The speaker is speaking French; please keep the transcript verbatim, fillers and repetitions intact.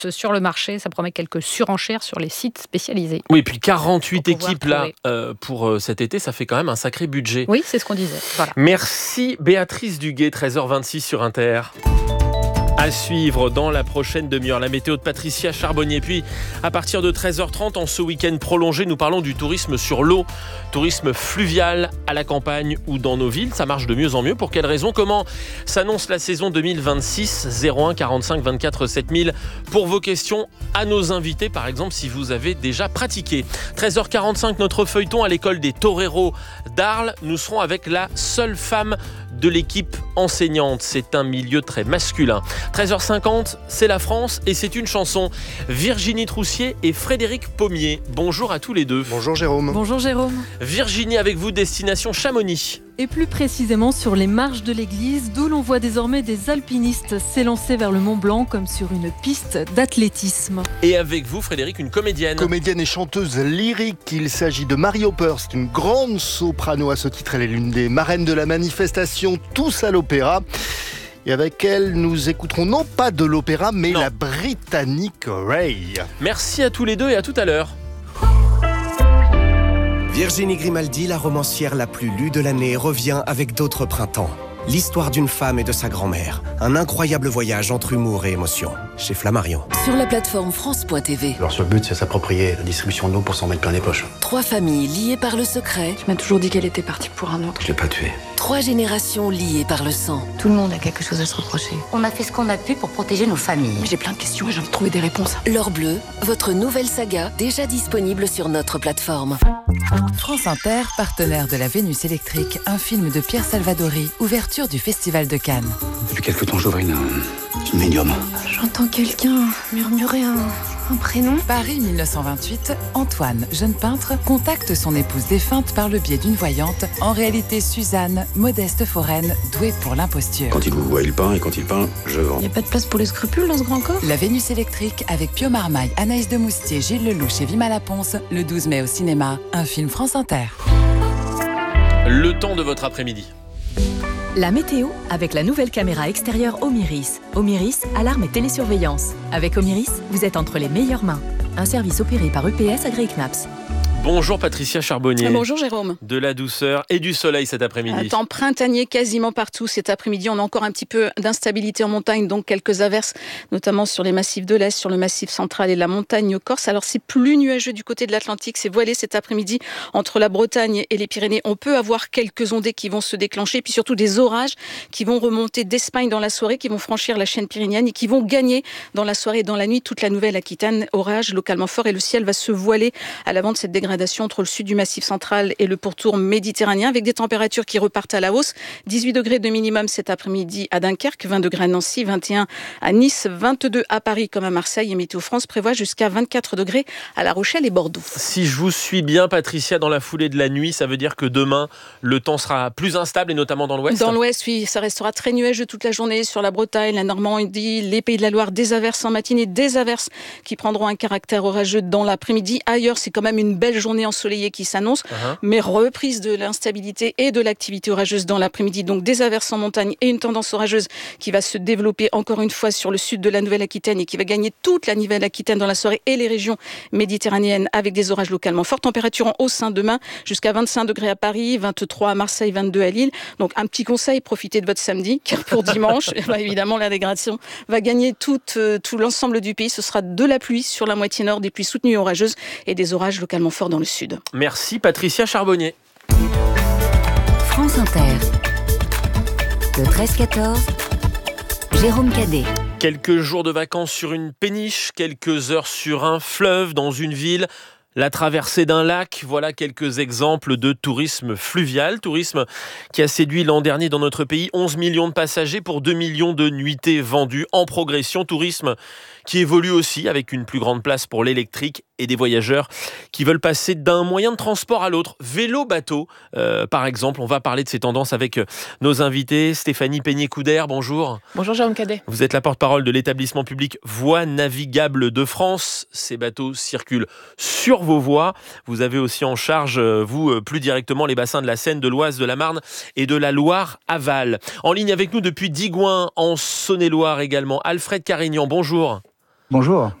sur le marché. Ça promet quelques surenchères sur les sites spécialisés. Oui, puis quarante-huit Pour pouvoir équipes là trouver. euh, pour euh, cet été, ça fait quand même un sacré budget. Oui, c'est ce qu'on disait. Voilà. Merci Béatrice Duguet, treize heures vingt-six sur Inter. À suivre dans la prochaine demi-heure, la météo de Patricia Charbonnier. Puis, à partir de treize heures trente, en ce week-end prolongé, nous parlons du tourisme sur l'eau. Tourisme fluvial à la campagne ou dans nos villes. Ça marche de mieux en mieux. Pour quelles raisons ? Comment s'annonce la saison deux mille vingt-six ? zéro un quarante-cinq vingt-quatre sept mille pour vos questions à nos invités, par exemple, si vous avez déjà pratiqué. treize heures quarante-cinq, notre feuilleton à l'école des toreros d'Arles. Nous serons avec la seule femme de l'équipe enseignante. C'est un milieu très masculin. treize heures cinquante, c'est la France et c'est une chanson. Virginie Troussier et Frédéric Pommier. Bonjour à tous les deux. Bonjour Jérôme. Bonjour Jérôme. Virginie, avec vous, destination Chamonix. Et plus précisément sur les marches de l'église, d'où l'on voit désormais des alpinistes s'élancer vers le Mont Blanc comme sur une piste d'athlétisme. Et avec vous, Frédéric, une comédienne. Comédienne et chanteuse lyrique, il s'agit de Marie Hopper. C'est une grande soprano à ce titre. Elle est l'une des marraines de la manifestation Tous à l'Opéra. Et avec elle, nous écouterons non pas de l'opéra, mais Non. la britannique Ray. Merci à tous les deux et à tout à l'heure. Virginie Grimaldi, la romancière la plus lue de l'année, revient avec d'autres printemps. L'histoire d'une femme et de sa grand-mère. Un incroyable voyage entre humour et émotion. Chez Flammarion. Sur la plateforme France point T V, Leur seul but, c'est s'approprier la distribution de l'eau pour s'en mettre plein les poches. trois familles liées par le secret, Tu m'as toujours dit qu'elle était partie pour un autre. Je l'ai pas tué. trois générations liées par le sang. Tout le monde a quelque chose à se reprocher. On a fait ce qu'on a pu pour protéger nos familles. Mais j'ai plein de questions et j'ai envie de trouver des réponses. L'Or bleu, votre nouvelle saga, déjà disponible sur notre plateforme. France Inter, partenaire de la Vénus électrique, un film de Pierre Salvadori, ouverture du Festival de Cannes. Depuis quelque temps, j'ouvre une, une médium. J'entends quelqu'un murmurer un, un prénom. Paris mille neuf cent vingt-huit, Antoine, jeune peintre, contacte son épouse défunte par le biais d'une voyante, en réalité Suzanne, modeste foraine, douée pour l'imposture. Quand il vous voit, il peint, et quand il peint, je vends. Y a pas de place pour les scrupules dans ce grand corps. La Vénus électrique avec Pio Marmaille, Anaïs de Moustier, Gilles Lelouch et Vima Laponce, le douze mai au cinéma, un film France Inter. Le temps de votre après-midi. La météo avec la nouvelle caméra extérieure Omiris. Omiris, alarme et télésurveillance. Avec Omiris, vous êtes entre les meilleures mains. Un service opéré par E P S Agri Knaps. Bonjour Patricia Charbonnier. Bonjour Jérôme. De la douceur et du soleil cet après-midi. Un temps printanier quasiment partout cet après-midi. On a encore un petit peu d'instabilité en montagne, donc quelques averses, notamment sur les massifs de l'Est, sur le massif central et la montagne corse. Alors c'est plus nuageux du côté de l'Atlantique, c'est voilé cet après-midi entre la Bretagne et les Pyrénées. On peut avoir quelques ondées qui vont se déclencher, puis surtout des orages qui vont remonter d'Espagne dans la soirée, qui vont franchir la chaîne pyrénéenne et qui vont gagner dans la soirée et dans la nuit toute la Nouvelle-Aquitaine. Orage localement fort et le ciel va se voiler à l'avant de cette dégradation entre le sud du Massif central et le pourtour méditerranéen, avec des températures qui repartent à la hausse. dix-huit degrés de minimum cet après-midi à Dunkerque, vingt degrés à Nancy, vingt et un à Nice, vingt-deux à Paris comme à Marseille. Et Météo France prévoit jusqu'à vingt-quatre degrés à La Rochelle et Bordeaux. Si je vous suis bien, Patricia, dans la foulée de la nuit, ça veut dire que demain, le temps sera plus instable, et notamment dans l'ouest. Dans l'ouest, oui, ça restera très nuageux toute la journée sur la Bretagne, la Normandie, les Pays de la Loire, des averses en matinée, des averses qui prendront un caractère orageux dans l'après-midi. Ailleurs, c'est quand même une belle journée ensoleillée qui s'annonce, uh-huh. mais reprise de l'instabilité et de l'activité orageuse dans l'après-midi. Donc des averses en montagne et une tendance orageuse qui va se développer encore une fois sur le sud de la Nouvelle-Aquitaine et qui va gagner toute la Nouvelle-Aquitaine dans la soirée et les régions méditerranéennes avec des orages localement forts. Température en hausse hein, demain jusqu'à vingt-cinq degrés à Paris, vingt-trois à Marseille, vingt-deux à Lille. Donc un petit conseil, profitez de votre samedi car pour dimanche, bah, évidemment la dégradation va gagner tout, euh, tout l'ensemble du pays. Ce sera de la pluie sur la moitié nord, des pluies soutenues orageuses et des orages localement forts dans le sud. Merci Patricia Charbonnier. France Inter. De treize quatorze, Jérôme Cadet. Quelques jours de vacances sur une péniche, quelques heures sur un fleuve dans une ville, la traversée d'un lac, voilà quelques exemples de tourisme fluvial, tourisme qui a séduit l'an dernier dans notre pays onze millions de passagers pour deux millions de nuitées vendues en progression, tourisme qui évolue aussi avec une plus grande place pour l'électrique et des voyageurs qui veulent passer d'un moyen de transport à l'autre, vélo, bateau euh, par exemple. On va parler de ces tendances avec nos invités. Stéphanie Peigné-Coudert, bonjour. Bonjour Jérôme Cadet. Vous êtes la porte-parole de l'établissement public Voies navigables de France. Ces bateaux circulent sur vos voies. Vous avez aussi en charge, vous, plus directement, les bassins de la Seine, de l'Oise, de la Marne et de la Loire-Aval. En ligne avec nous depuis Digoin, en Saône-et-Loire également, Alfred Carignan, bonjour. Bonjour.